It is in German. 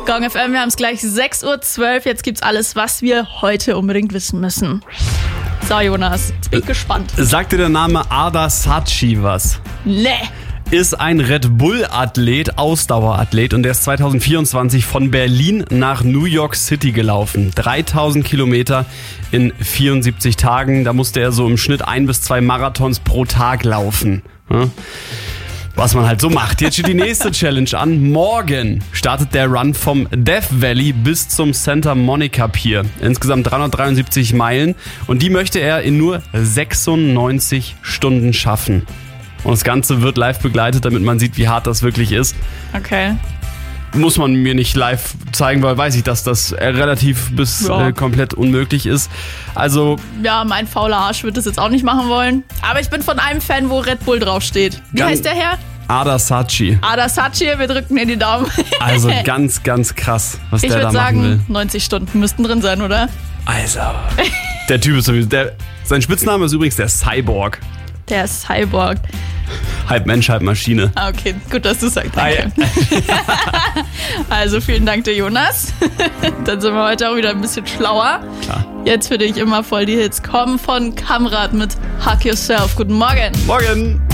Gong FM, wir haben es gleich 6.12 Uhr. Jetzt gibt's alles, was wir heute unbedingt wissen müssen. So, Jonas, jetzt bin ich gespannt. Sagt dir der Name Arda Saatchi was? Nee. Ist ein Red Bull-Athlet, Ausdauerathlet, und der ist 2024 von Berlin nach New York City gelaufen. 3000 Kilometer in 74 Tagen. Da musste er so im Schnitt 1 bis 2 Marathons pro Tag laufen. Was man halt so macht. Jetzt steht die nächste Challenge an. Morgen startet der Run vom Death Valley bis zum Santa Monica Pier. Insgesamt 373 Meilen. Und die möchte er in nur 96 Stunden schaffen. Und das Ganze wird live begleitet, damit man sieht, wie hart das wirklich ist. Okay. Muss man mir nicht live zeigen, weil weiß ich, dass das relativ bis komplett unmöglich ist. Also ja, mein fauler Arsch wird das jetzt auch nicht machen wollen. Aber ich bin von einem Fan, wo Red Bull draufsteht. Wie heißt der Herr? Arda Saatchi. Arda Saatchi, wir drücken mir die Daumen. Also ganz, ganz krass, was der da machen will. Ich würde sagen, 90 Stunden müssten drin sein, oder? Also, der Typ ist sowieso, sein Spitzname ist übrigens der Cyborg. Der Cyborg. Halb Mensch, halb Maschine. Ah, okay, gut, dass du sagst. Danke. Also vielen Dank dir, Jonas. Dann sind wir heute auch wieder ein bisschen schlauer. Klar. Jetzt für dich immer voll die Hits kommen von Kamrat mit Hug Yourself. Guten Morgen. Morgen.